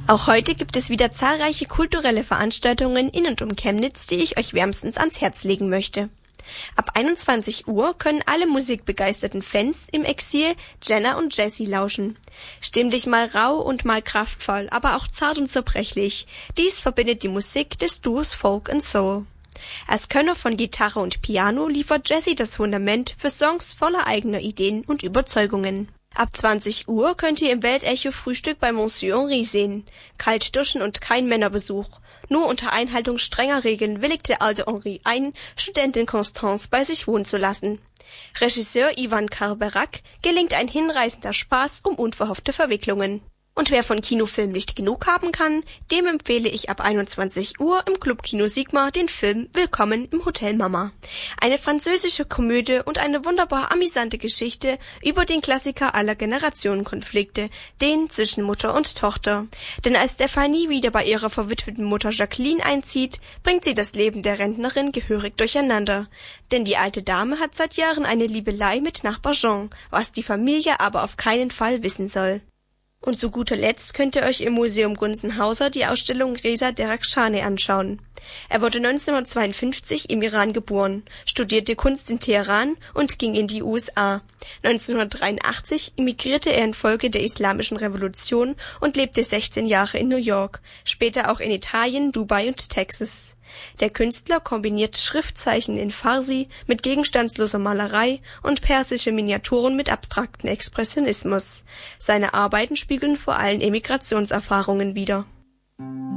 Auch heute gibt es wieder zahlreiche kulturelle Veranstaltungen in und um Chemnitz, die ich euch wärmstens ans Herz legen möchte. Ab 21 Uhr können alle musikbegeisterten Fans im Exil Jenna und Jessie lauschen. Stimmlich mal rau und mal kraftvoll, aber auch zart und zerbrechlich. Dies verbindet die Musik des Duos Folk and Soul. Als Könner von Gitarre und Piano liefert Jessie das Fundament für Songs voller eigener Ideen und Überzeugungen. Ab 20 Uhr könnt ihr im Weltecho Frühstück bei Monsieur Henri sehen. Kalt duschen und kein Männerbesuch. Nur unter Einhaltung strenger Regeln willigte alte Henri ein, Studentin Constance bei sich wohnen zu lassen. Regisseur Ivan Karberak gelingt ein hinreißender Spaß um unverhoffte Verwicklungen. Und wer von Kinofilm nicht genug haben kann, dem empfehle ich ab 21 Uhr im Clubkino Sigma den Film Willkommen im Hotel Mama. Eine französische Komödie und eine wunderbar amüsante Geschichte über den Klassiker aller Generationenkonflikte, den zwischen Mutter und Tochter. Denn als Stephanie wieder bei ihrer verwitweten Mutter Jacqueline einzieht, bringt sie das Leben der Rentnerin gehörig durcheinander. Denn die alte Dame hat seit Jahren eine Liebelei mit Nachbar Jean, was die Familie aber auf keinen Fall wissen soll. Und zu guter Letzt könnt ihr euch im Museum Gunzenhauser die Ausstellung Reza Derakhshani anschauen. Er wurde 1952 im Iran geboren, studierte Kunst in Teheran und ging in die USA. 1983 emigrierte er infolge der Islamischen Revolution und lebte 16 Jahre in New York, später auch in Italien, Dubai und Texas. Der Künstler kombiniert Schriftzeichen in Farsi mit gegenstandsloser Malerei und persische Miniaturen mit abstraktem Expressionismus. Seine Arbeiten spiegeln vor allem Emigrationserfahrungen wider.